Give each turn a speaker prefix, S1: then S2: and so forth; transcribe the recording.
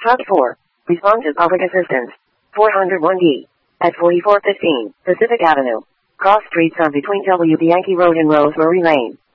S1: Hub 4. Respond to public assistance. 401D. At 4415 Pacific Avenue. Cross streets are between W. Yankee Road and Rosemary Lane.